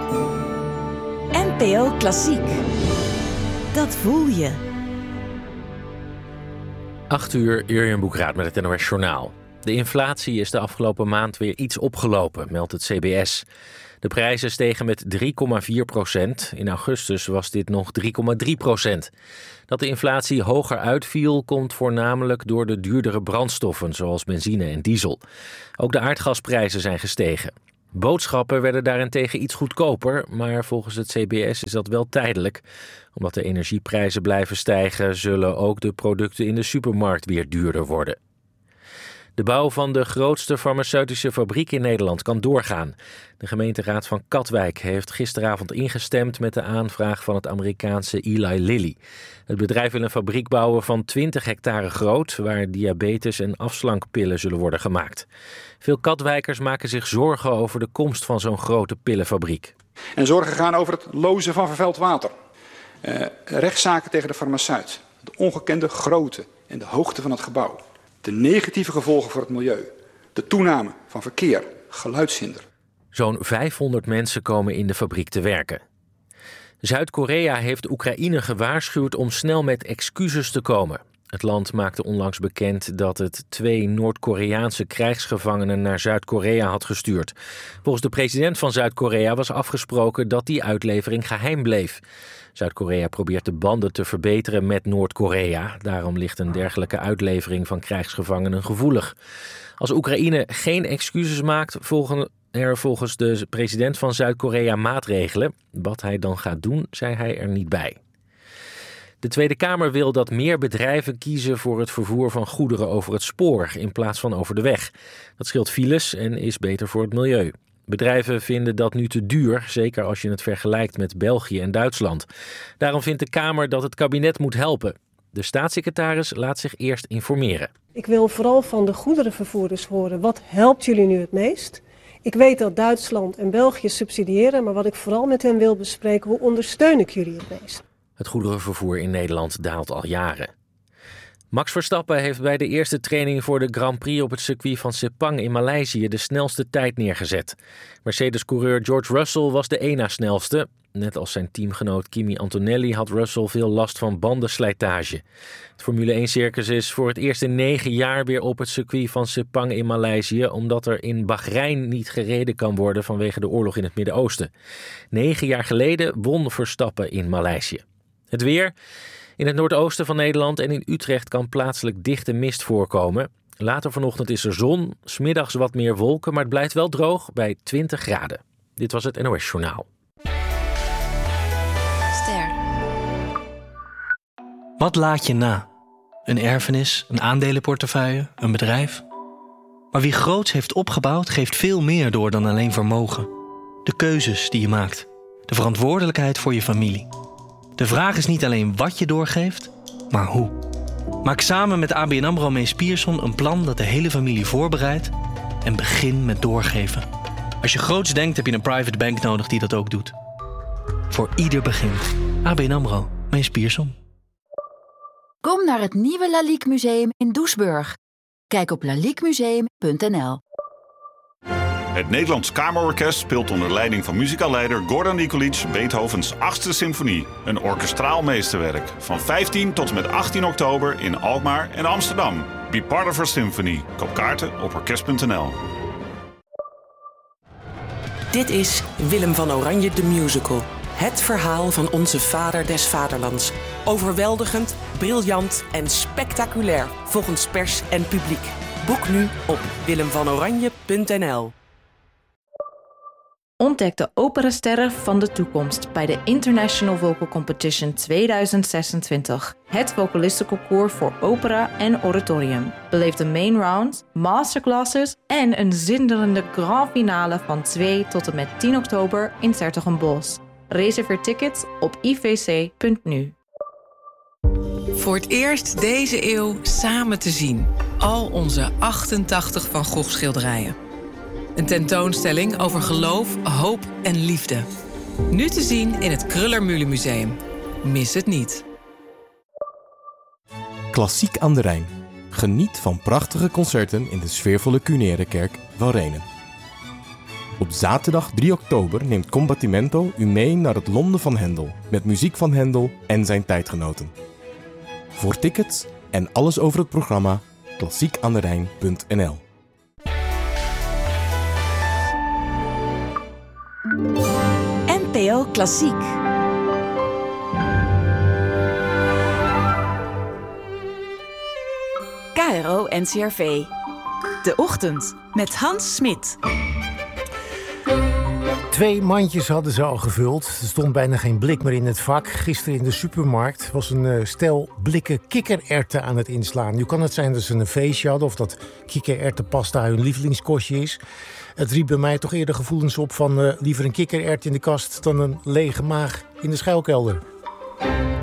NPO Klassiek. Dat voel je. 8:00, Jurjen Boekraat met het NOS Journaal. De inflatie is de afgelopen maand weer iets opgelopen, meldt het CBS. De prijzen stegen met 3,4%. In augustus was dit nog 3,3%. Dat de inflatie hoger uitviel komt voornamelijk door de duurdere brandstoffen zoals benzine en diesel. Ook de aardgasprijzen zijn gestegen. Boodschappen werden daarentegen iets goedkoper, maar volgens het CBS is dat wel tijdelijk. Omdat de energieprijzen blijven stijgen, zullen ook de producten in de supermarkt weer duurder worden. De bouw van de grootste farmaceutische fabriek in Nederland kan doorgaan. De gemeenteraad van Katwijk heeft gisteravond ingestemd met de aanvraag van het Amerikaanse Eli Lilly. Het bedrijf wil een fabriek bouwen van 20 hectare groot, waar diabetes- en afslankpillen zullen worden gemaakt. Veel Katwijkers maken zich zorgen over de komst van zo'n grote pillenfabriek. En zorgen gaan over het lozen van vervuild water. Rechtszaken tegen de farmaceut. De ongekende grootte en de hoogte van het gebouw. De negatieve gevolgen voor het milieu. De toename van verkeer, geluidshinder. Zo'n 500 mensen komen in de fabriek te werken. Zuid-Korea heeft Oekraïne gewaarschuwd om snel met excuses te komen. Het land maakte onlangs bekend dat het 2 Noord-Koreaanse krijgsgevangenen naar Zuid-Korea had gestuurd. Volgens de president van Zuid-Korea was afgesproken dat die uitlevering geheim bleef. Zuid-Korea probeert de banden te verbeteren met Noord-Korea. Daarom ligt een dergelijke uitlevering van krijgsgevangenen gevoelig. Als Oekraïne geen excuses maakt, volgen er volgens de president van Zuid-Korea maatregelen. Wat hij dan gaat doen, zei hij er niet bij. De Tweede Kamer wil dat meer bedrijven kiezen voor het vervoer van goederen over het spoor in plaats van over de weg. Dat scheelt files en is beter voor het milieu. Bedrijven vinden dat nu te duur, zeker als je het vergelijkt met België en Duitsland. Daarom vindt de Kamer dat het kabinet moet helpen. De staatssecretaris laat zich eerst informeren. Ik wil vooral van de goederenvervoerders horen, wat helpt jullie nu het meest? Ik weet dat Duitsland en België subsidiëren, maar wat ik vooral met hen wil bespreken, hoe ondersteun ik jullie het meest? Het goederenvervoer in Nederland daalt al jaren. Max Verstappen heeft bij de eerste training voor de Grand Prix op het circuit van Sepang in Maleisië de snelste tijd neergezet. Mercedes-coureur George Russell was de één na snelste. Net als zijn teamgenoot Kimi Antonelli had Russell veel last van bandenslijtage. Het Formule 1-circus is voor het eerst in 9 jaar weer op het circuit van Sepang in Maleisië, omdat er in Bahrein niet gereden kan worden vanwege de oorlog in het Midden-Oosten. 9 jaar geleden won Verstappen in Maleisië. Het weer. In het noordoosten van Nederland en in Utrecht kan plaatselijk dichte mist voorkomen. Later vanochtend is er zon, 's middags wat meer wolken, maar het blijft wel droog bij 20 graden. Dit was het NOS Journaal. Ster. Wat laat je na? Een erfenis, een aandelenportefeuille, een bedrijf? Maar wie groots heeft opgebouwd, geeft veel meer door dan alleen vermogen. De keuzes die je maakt. De verantwoordelijkheid voor je familie. De vraag is niet alleen wat je doorgeeft, maar hoe. Maak samen met ABN AMRO Mees Pierson een plan dat de hele familie voorbereidt en begin met doorgeven. Als je groots denkt, heb je een private bank nodig die dat ook doet. Voor ieder begin. ABN AMRO Mees Pierson. Kom naar het nieuwe Lalique Museum in Doesburg. Kijk op laliquemuseum.nl. Het Nederlands Kamerorkest speelt onder leiding van muzikaalleider Gordon Nikolic Beethovens 8e symfonie. Een orkestraal meesterwerk. Van 15 tot en met 18 oktober in Alkmaar en Amsterdam. Be part of our symphony. Koop kaarten op orkest.nl. Dit is Willem van Oranje de Musical. Het verhaal van onze vader des vaderlands. Overweldigend, briljant en spectaculair volgens pers en publiek. Boek nu op willemvanoranje.nl. Ontdek de operasterren van de toekomst bij de International Vocal Competition 2026. Het vocalistenconcours voor opera en oratorium. Beleef de main round, masterclasses en een zinderende grand finale van 2 tot en met 10 oktober in 's-Hertogenbosch. Reserveer tickets op ivc.nu. Voor het eerst deze eeuw samen te zien. Al onze 88 Van Gogh schilderijen. Een tentoonstelling over geloof, hoop en liefde. Nu te zien in het Kröller-Mühle Museum. Mis het niet. Klassiek aan de Rijn. Geniet van prachtige concerten in de sfeervolle Cuneere kerk van Rhenen. Op zaterdag 3 oktober neemt Combattimento u mee naar het Londen van Hendel, met muziek van Hendel en zijn tijdgenoten. Voor tickets en alles over het programma, klassiekanderijn.nl. NPO Klassiek. KRO NCRV. De Ochtend met Hans Smit. 2 mandjes hadden ze al gevuld. Er stond bijna geen blik meer in het vak. Gisteren in de supermarkt was een stel blikken kikkererwten aan het inslaan. Nu kan het zijn dat ze een feestje hadden of dat kikkererwtenpasta hun lievelingskostje is. Het riep bij mij toch eerder gevoelens op van liever een kikkererwt in de kast dan een lege maag in de schuilkelder.